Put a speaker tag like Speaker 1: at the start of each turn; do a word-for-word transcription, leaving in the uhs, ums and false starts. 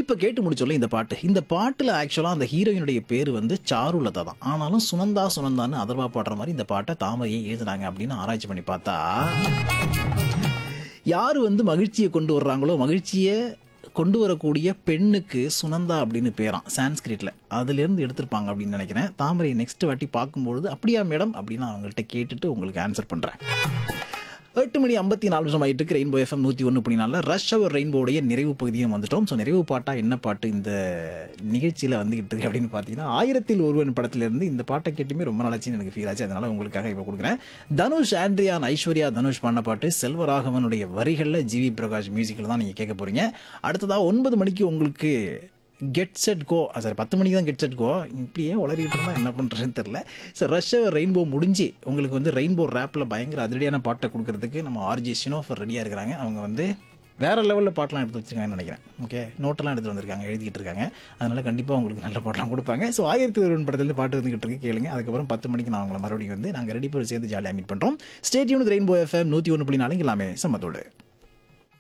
Speaker 1: இப்போ கேட்டு முடிச்சோல்ல இந்த பாட்டு. இந்த பாட்டில் ஆக்சுவலாக அந்த ஹீரோயினுடைய பேர் வந்து சாருலதா தான். ஆனாலும் சுனந்தா சுனந்தான்னு அதர்வா பாடுற மாதிரி இந்த பாட்டை தாமரையை எழுதுனாங்க அப்படின்னு ஆராய்ச்சி பண்ணி பார்த்தா, யார் வந்து மகிழ்ச்சியை கொண்டு வர்றாங்களோ மகிழ்ச்சியை கொண்டு வரக்கூடிய பெண்ணுக்கு சுனந்தா அப்படின்னு பேராம் சான்ஸ்கிரிட்ல. அதுலேருந்து எடுத்திருப்பாங்க அப்படின்னு நினைக்கிறேன். தாமரை நெக்ஸ்ட் வாட்டி பார்க்கும்பொழுது அப்படியா மேடம் அப்படின்னு நான் அவங்கள்ட்ட கேட்டுட்டு உங்களுக்கு ஆன்சர் பண்ணுறேன். எட்டு மணி ஐம்பத்தி நாலு நிமிஷம் ஆகிட்டு இருக்கு. ரெயின்போ எஃப்எம் நூற்றி ஒன்று புள்ளி நாலில் ரஷ் அவர் ரெயின்போடைய நிறைவு பகுதியும் வந்துட்டோம். ஸோ நிறைவு பாட்டா என்ன பாட்டு இந்த நிகழ்ச்சியில் வந்துகிட்டு இருக்கு அப்படின்னு பார்த்தீங்கன்னா, ஆயிரத்தில் ஒருவன் படத்திலிருந்து இந்த பாட்டை கேட்டுமே ரொம்ப நாளாச்சுன்னு எனக்கு ஃபீல் ஆச்சு. அதனால உங்களுக்காக இப்போ கொடுக்குறேன். தனுஷ், ஆண்ட்ரியான், ஐஸ்வர்யா தனுஷ் பண்ண பாட்டு, செல்வராகவனுடைய வரிகளில் ஜிவி பிரகாஷ் மியூசிக்கில் தான் நீங்கள் கேட்க போகிறீங்க. அடுத்ததாக ஒன்பது மணிக்கு உங்களுக்கு கெட் செட் கோ, சாரி பத்து மணிக்கு தான் கெட் செட் கோ. இப்படியே உளறிட்டு இருந்தால் என்ன பண்ணுறதுன்னு தெரில. ஸோ ரஷ் அவர் ரெயின்போ முடிஞ்சு உங்களுக்கு வந்து ரெயின்போ ரேப்பில் பயங்கர அதிரடியான பாட்டை கொடுக்கறதுக்கு நம்ம ஆர்ஜி ஷினோஃபர் ரெடியாக இருக்கிறாங்க. அவங்க வந்து வேறு லெவலில் பாட்டெலாம் எடுத்து வச்சுருக்காங்கன்னு நினைக்கிறேன். ஓகே, நோட்டெல்லாம் எடுத்து வந்திருக்காங்க, எழுதிக்கிட்டு இருக்காங்க. அதனால் கண்டிப்பாக உங்களுக்கு நல்ல பாட்டெலாம் கொடுப்பாங்க. ஸோ ஆயிரத்தி ஒரு படத்துலேருந்து பாட்டு வந்துக்கிட்டு இருக்கு, கேளுங்க. அதுக்கப்புறம் பத்து மணிக்கு நான் உங்களை மறுபடியும் வந்து நாங்கள் ரெடி பண்ணி சேர்ந்து ஜாலியாக மீட் பண்ணுறோம். ஸ்டே டியூன் ரெயின்போ எஃப்எம் நூற்றி ஒன்று புள்ளி நாலு எல்லாமே சம்மத்தோடு.